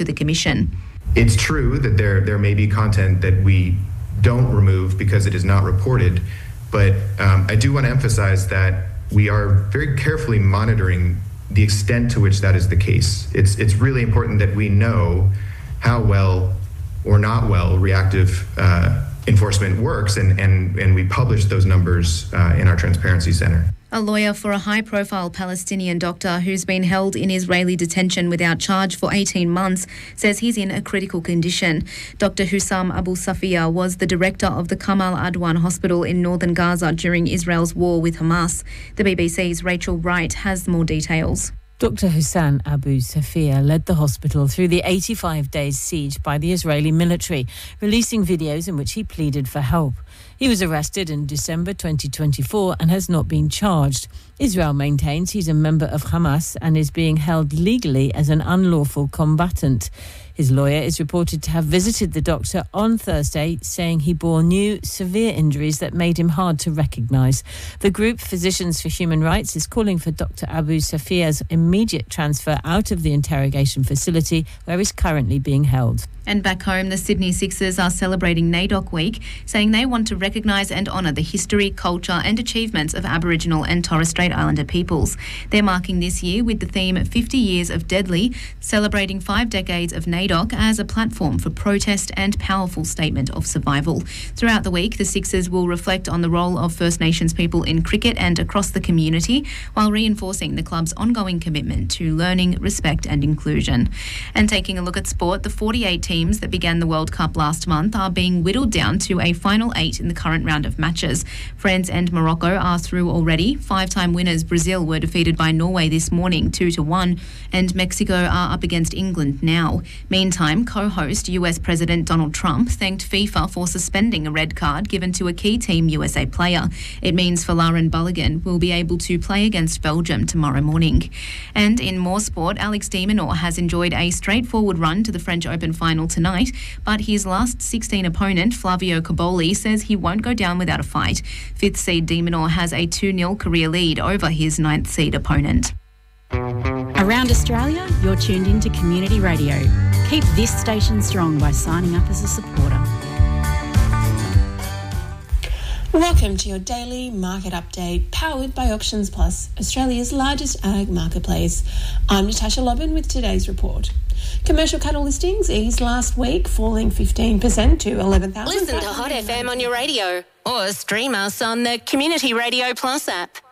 to the Commission. It's true that there may be content that we don't remove because it is not reported, but I do want to emphasize that we are very carefully monitoring the extent to which that is the case. It's really important that we know how well or not well reactive enforcement works, and we publish those numbers in our Transparency Center. A lawyer for a high-profile Palestinian doctor who's been held in Israeli detention without charge for 18 months says he's in a critical condition. Dr. Hussam Abu Safia was the director of the Kamal Adwan Hospital in northern Gaza during Israel's war with Hamas. The BBC's Rachel Wright has more details. Dr. Hussein Abu Safia led the hospital through the 85 days siege by the Israeli military, releasing videos in which he pleaded for help. He was arrested in December 2024 and has not been charged. Israel maintains he's a member of Hamas and is being held legally as an unlawful combatant. His lawyer is reported to have visited the doctor on Thursday, saying he bore new severe injuries that made him hard to recognise. The group Physicians for Human Rights is calling for Dr. Abu Safia's immediate transfer out of the interrogation facility where he's currently being held. And back home, the Sydney Sixers are celebrating NAIDOC Week, saying they want to recognise and honour the history, culture and achievements of Aboriginal and Torres Strait Islander peoples. They're marking this year with the theme 50 Years of Deadly, celebrating 5 decades of NAIDOC as a platform for protest and powerful statement of survival. Throughout the week, the Sixers will reflect on the role of First Nations people in cricket and across the community, while reinforcing the club's ongoing commitment to learning, respect and inclusion. And taking a look at sport, the 48 teams that began the World Cup last month are being whittled down to a final 8 in the current round of matches. France and Morocco are through already. 5-time winners Brazil were defeated by Norway this morning 2-1, and Mexico are up against England now. Meantime, co-host US President Donald Trump thanked FIFA for suspending a red card given to a key Team USA player. It means Folarin Balogun will be able to play against Belgium tomorrow morning. And in more sport, Alex de Minaur has enjoyed a straightforward run to the French Open final tonight, but his last 16 opponent, Flavio Cobolli, says he won't go down without a fight. 5th seed de Minaur has a 2-0 career lead over his 9th seed opponent. Around Australia, you're tuned into Community Radio. Keep this station strong by signing up as a supporter. Welcome to your daily market update, powered by Auctions Plus, Australia's largest ag marketplace. I'm Natasha Lobban with today's report. Commercial cattle listings eased last week, falling 15% to 11,000. Listen to Hot FM on your radio or stream us on the Community Radio Plus app.